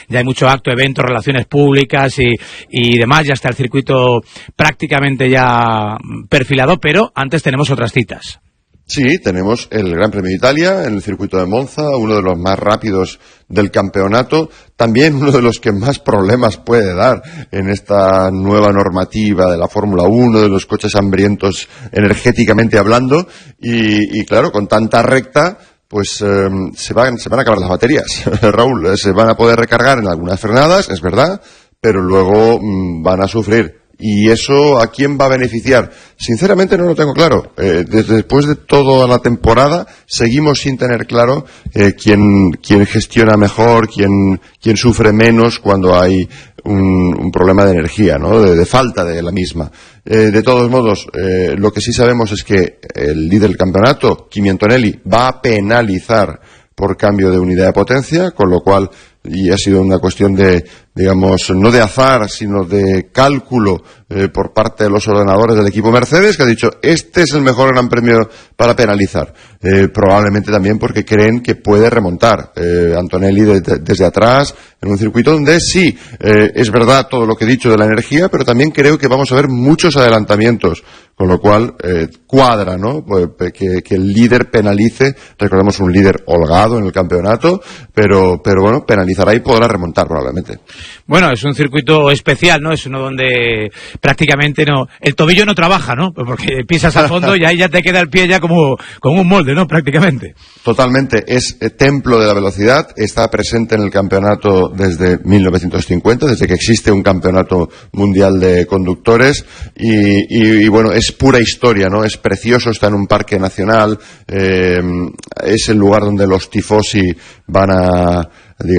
ya hay mucho acto, eventos, relaciones públicas y demás, ya está el circuito prácticamente ya perfilado, pero antes tenemos otras citas. Sí, tenemos el Gran Premio de Italia en el circuito de Monza, uno de los más rápidos del campeonato, también uno de los que más problemas puede dar en esta nueva normativa de la Fórmula 1, de los coches hambrientos energéticamente hablando, y claro, con tanta recta, pues se van a acabar las baterías, Raúl, se van a poder recargar en algunas frenadas, es verdad, pero luego van a sufrir. ¿Y eso a quién va a beneficiar? Sinceramente no lo tengo claro. Después de toda la temporada seguimos sin tener claro quién gestiona mejor, quién sufre menos cuando hay un problema de energía, ¿no? De falta de la misma. De todos modos, lo que sí sabemos es que el líder del campeonato, Kimi Antonelli, va a penalizar por cambio de unidad de potencia, con lo cual, y ha sido una cuestión de, digamos, no de azar, sino de cálculo por parte de los ordenadores del equipo Mercedes, que ha dicho, este es el mejor gran premio para penalizar. Probablemente también porque creen que puede remontar Antonelli desde atrás, en un circuito donde sí, es verdad todo lo que he dicho de la energía, pero también creo que vamos a ver muchos adelantamientos, con lo cual cuadra, ¿no? Que el líder penalice, recordemos un líder holgado en el campeonato, pero bueno, penalizará y podrá remontar probablemente. Bueno, es un circuito especial, ¿no? Es uno donde prácticamente el tobillo no trabaja, ¿no? Porque pisas al fondo y ahí ya te queda el pie ya como un molde, ¿no? Prácticamente. Totalmente, es templo de la velocidad, está presente en el campeonato desde 1950, desde que existe un campeonato mundial de conductores y bueno, es pura historia, ¿no? Es precioso, está en un parque nacional, es el lugar donde los tifosi van a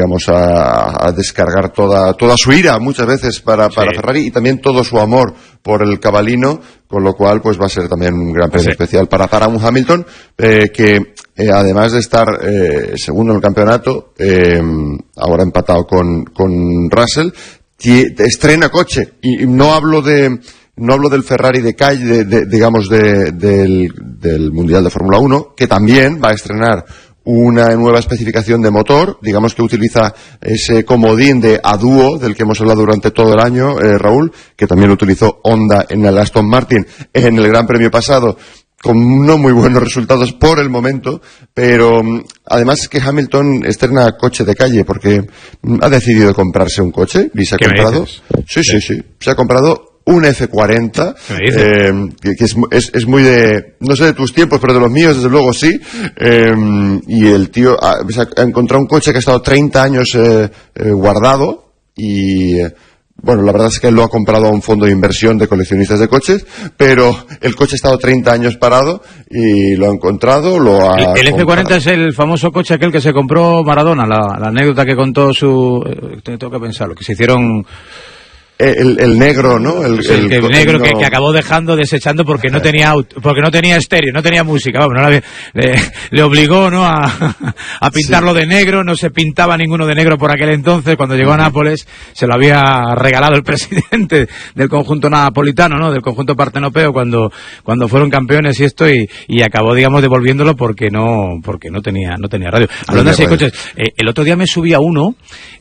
descargar toda su ira muchas veces para Ferrari y también todo su amor por el cabalino, con lo cual pues va a ser también un gran premio especial para un Hamilton que además de estar segundo en el campeonato, ahora empatado con Russell, estrena coche, y no hablo del Ferrari de calle, digamos del Mundial de Fórmula 1, que también va a estrenar una nueva especificación de motor, digamos que utiliza ese comodín de a dúo del que hemos hablado durante todo el año, Raúl, que también lo utilizó Honda en el Aston Martin en el Gran Premio pasado, con no muy buenos resultados por el momento, pero además es que Hamilton estrena coche de calle porque ha decidido comprarse un coche y se ha comprado. Sí, se ha comprado un F40, que es muy de, no sé de tus tiempos, pero de los míos desde luego sí, y el tío ha encontrado un coche que ha estado 30 años guardado y bueno, la verdad es que lo ha comprado a un fondo de inversión de coleccionistas de coches, pero el coche ha estado 30 años parado y lo ha encontrado, El F40 es el famoso coche aquel que se compró Maradona, la anécdota que contó tengo que pensarlo, que se hicieron... El negro, ¿no? El negro que acabó desechando porque no tenía estéreo, no tenía música, vamos, le obligó, ¿no? a pintarlo de negro, no se pintaba ninguno de negro por aquel entonces, cuando llegó a Nápoles se lo había regalado el presidente del conjunto napolitano, ¿no? Del conjunto partenopeo cuando fueron campeones y acabó, digamos, devolviéndolo porque no tenía radio. Hablando de 6 coches, el otro día me subí a uno.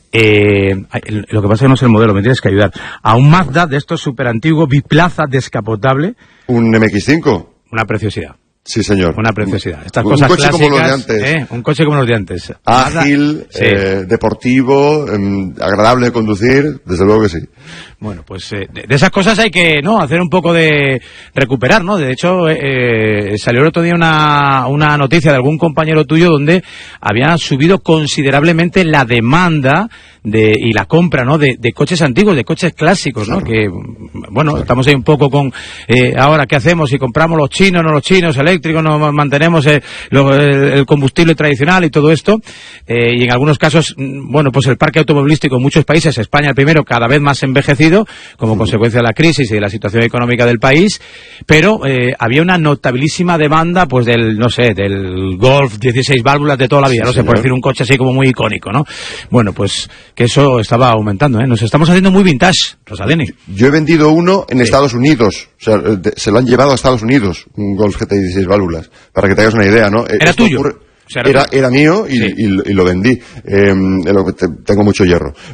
Lo que pasa es que no sé el modelo, me tienes que ayudar. A un Mazda de estos súper antiguos, biplaza descapotable. ¿Un MX-5? Una preciosidad. Sí, señor. Una preciosidad. Estas cosas clásicas. Como los de antes. Un coche como los de antes. Ágil, deportivo, agradable de conducir, desde luego que sí. Bueno, pues de esas cosas hay que hacer un poco de recuperar, ¿no? De hecho, salió el otro día una noticia de algún compañero tuyo donde había subido considerablemente la demanda y la compra, ¿no? De coches antiguos, de coches clásicos, ¿no? Que, bueno, estamos ahí un poco con ahora, ¿qué hacemos? Si compramos los chinos, no los chinos, eléctricos, no mantenemos el combustible tradicional y todo esto. Y en algunos casos, bueno, pues el parque automovilístico en muchos países, España el primero, cada vez más envejecido como consecuencia de la crisis y de la situación económica del país, pero había una notabilísima demanda pues del Golf 16 válvulas de toda la vida, no sé, por decir un coche así como muy icónico, ¿no? Bueno, pues que eso estaba aumentando, Nos estamos haciendo muy vintage, Rosalini. Yo he vendido uno en Estados Unidos, o sea, se lo han llevado a Estados Unidos, un Golf GT 16 válvulas, para que te hagas una idea, ¿no? ¿Era tuyo? Era mío y lo vendí. Tengo mucho hierro.